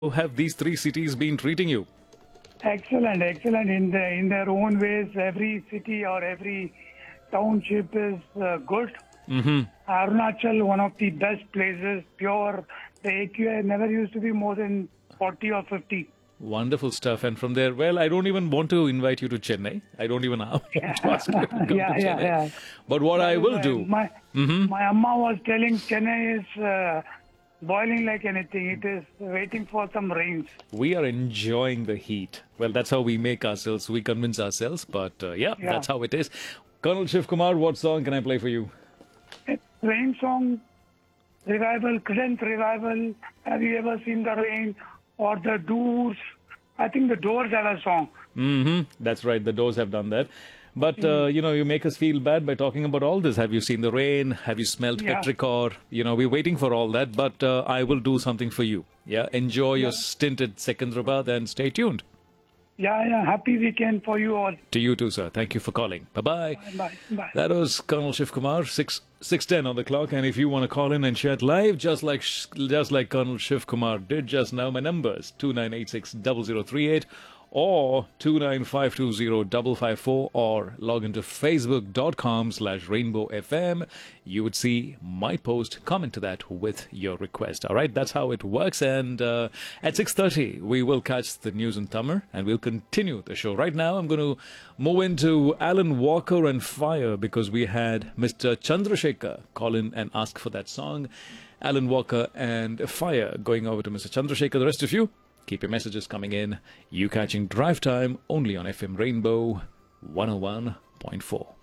have these three cities been treating you? Excellent, excellent. In their own ways, every city or every township is good. Arunachal, one of the best places, pure. The AQI never used to be more than 40 or 50. Wonderful stuff. And from there, well, I don't even want to invite you to Chennai. I don't even want to ask you to come to Chennai. But what I will do. My Amma was telling Chennai is boiling like anything. It is waiting for some rains. We are enjoying the heat. Well, that's how we make ourselves, we convince ourselves. But yeah, that's how it is. Colonel Shiv Kumar, what song can I play for you? Rain song, revival, Credence revival. Have you ever seen the rain? Or the Doors? I think the Doors have a song. That's right. The Doors have done that. But, you make us feel bad by talking about all this. Have you seen the rain? Have you smelled petrichor? We're waiting for all that. But I will do something for you. Yeah. Enjoy your stint at Secunderabad and stay tuned. Yeah. Happy weekend for you all. To you too, sir. Thank you for calling. Bye-bye. Bye. That was Colonel Shiv Kumar, 6:10 on the clock. And if you want to call in and chat live, just like Colonel Shiv Kumar did just now, my numbers 29860038 or 29520 or log into facebook.com/Rainbow FM. You would see my post, comment to that with your request. All right, that's how it works. And at 6:30, we will catch the news in Tamil and we'll continue the show. Right now, I'm going to move into Alan Walker and Fire because we had Mr. Chandrasekhar call in and ask for that song. Alan Walker and Fire going over to Mr. Chandrasekhar. The rest of you, keep your messages coming in. You catching Drive Time only on FM Rainbow 101.4.